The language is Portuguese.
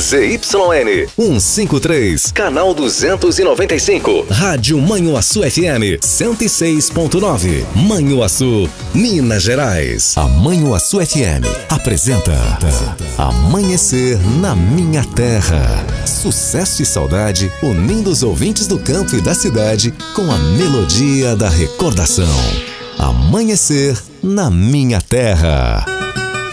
ZYN 153, canal 295. Rádio Manhuaçu FM 106.9. Manhuaçu, Minas Gerais. A Manhuaçu FM apresenta Amanhecer na Minha Terra. Sucesso e saudade unindo os ouvintes do campo e da cidade com a melodia da recordação. Amanhecer na Minha Terra.